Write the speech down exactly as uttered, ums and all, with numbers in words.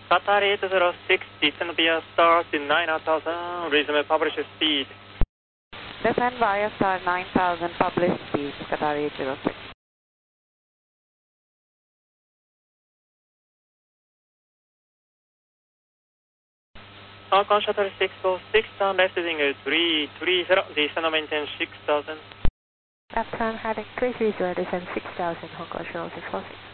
Qatar eight zero six, descend via start nine thousand, resume published speed. Descend via star nine thousand, published speed, Qatar eight zero six. Falcon Shuttle six oh six, turn left heading three three zero, descend maintain six thousand. Left turn heading three three zero, descend six thousand, Hong Kong Shuttle six four six.